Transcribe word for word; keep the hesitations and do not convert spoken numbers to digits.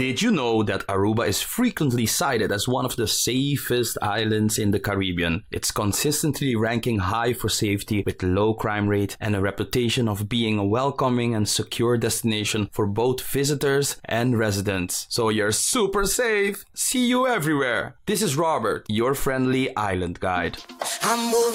Did you know that Aruba is frequently cited as one of the safest islands in the Caribbean? It's consistently ranking high for safety with low crime rate and a reputation of being a welcoming and secure destination for both visitors and residents. So you're super safe. See you everywhere. This is Robert, your friendly island guide. I'm